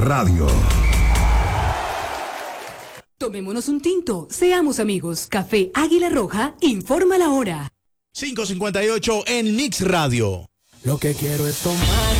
Radio. Tomémonos un tinto, seamos amigos. Café Águila Roja informa la hora. 5:58 en Mix Radio. Lo que quiero es tomar